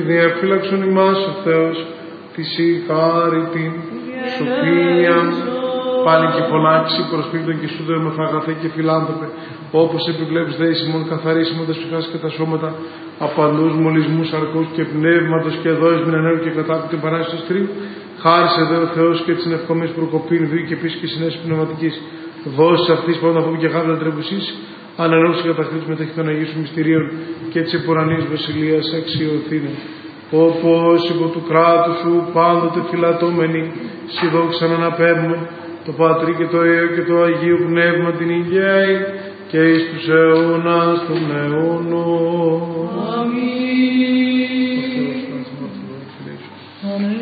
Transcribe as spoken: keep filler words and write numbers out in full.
διαφύλαξον ημάς ο Θεός, της η χάρη την σοφία. Πάλι και πολλάξι προσπίπτων και σου δέμεθα αγαθέ και φιλάνθρωπε, όπως επιβλέπεις δε εις ημών καθαρίσιμον τας ψυχάς και τα σώματα, απαντούς μολυσμούς αρκούς και πνεύματος και δόης μην ανέρου και κατάπτει παράσταση τρίου. Χάρισε δε ο Θεός και της ενευκομής προκοπήν βίου και πίσης και συνέσης πνευματικής. Δώσεις αυτής πρώτα από και χάρη τρεπουσής, ανανόηση καταχρήτης μετέχει των Αγίου Μυστηρίων και της επουρανής βασιλείας αξιοθήνων. Όπως υπό του κράτου σου πάντοτε φυλατώμενοι, σοι δόξαν αναπέμπουν, το Πατρί και το Υιό και το Αγίου Πνεύμα την Υγιαίη και εις τους αιώνας των αιώνων. Αμήν.